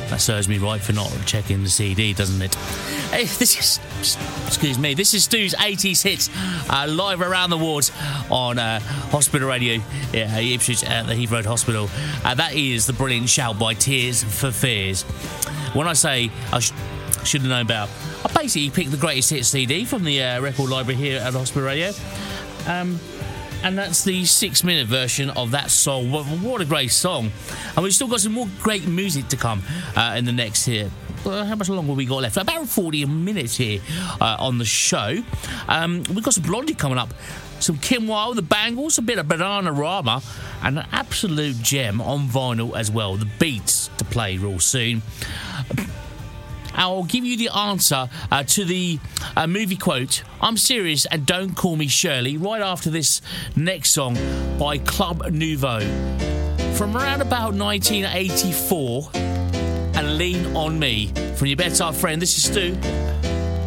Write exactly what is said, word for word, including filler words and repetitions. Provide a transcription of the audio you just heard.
That serves me right for not checking the C D, doesn't it? Hey, this is, excuse me, this is Stu's eighties hits, uh, live around the wards on uh, Hospital Radio, yeah, Ipswich at the Heath Road Hospital. Uh, that is the brilliant Shout by Tears for Fears. When I say I sh- should have known better, I basically picked the greatest hits C D from the uh, record library here at Hospital Radio. Um... And that's the six-minute version of that song. What, what a great song. And we've still got some more great music to come uh, in the next here. Uh, how much longer have we got left? About forty minutes here uh, on the show. Um, we've got some Blondie coming up. Some Kim Wilde, the Bangles, a bit of Bananarama, and an absolute gem on vinyl as well. The Beats to play real soon. I'll give you the answer uh, to the uh, movie quote, I'm serious and don't call me Shirley, right after this next song by Club Nouveau. From around about nineteen eighty-four, and Lean On Me. From your bedside friend, this is Stu.